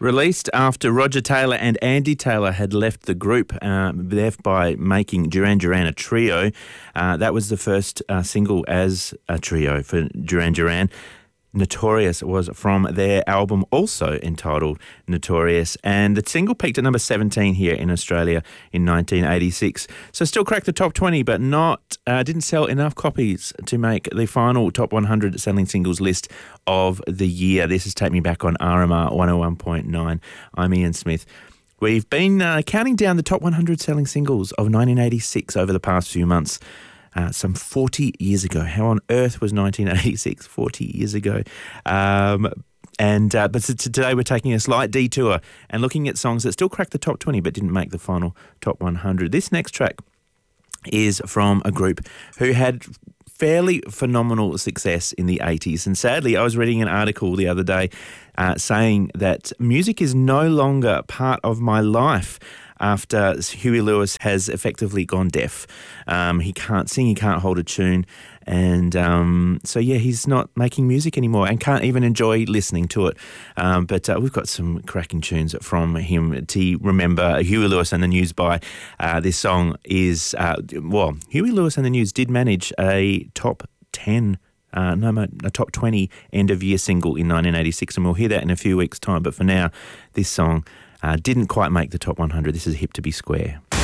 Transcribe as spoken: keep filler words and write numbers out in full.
Released after Roger Taylor and Andy Taylor had left the group, uh, left by making Duran Duran a trio. Uh, that was the first uh, single as a trio for Duran Duran. Notorious was from their album, also entitled Notorious, and the single peaked at number seventeen here in Australia in nineteen eighty-six. So still cracked the top twenty, but not uh, didn't sell enough copies to make the final top one hundred selling singles list of the year. This is Take Me Back on R M R one oh one point nine. I'm Ian Smith. We've been uh, counting down the top one hundred selling singles of nineteen eighty-six over the past few months. Uh, some forty years ago. How on earth was nineteen eighty-six forty years ago? Um, and uh, but today we're taking a slight detour and looking at songs that still cracked the top twenty but didn't make the final top one hundred. This next track is from a group who had fairly phenomenal success in the eighties. And sadly, I was reading an article the other day uh, saying that music is no longer part of my life after Huey Lewis has effectively gone deaf. Um, he can't sing, he can't hold a tune, and um, so yeah, he's not making music anymore and can't even enjoy listening to it. Um, but uh, we've got some cracking tunes from him to remember Huey Lewis and the News by. Uh, this song is, uh, well, Huey Lewis and the News did manage a top ten Uh, no, a top twenty end-of-year single in nineteen eighty-six, and we'll hear that in a few weeks' time. But for now, this song uh, didn't quite make the top one hundred. This is Hip to Be Square.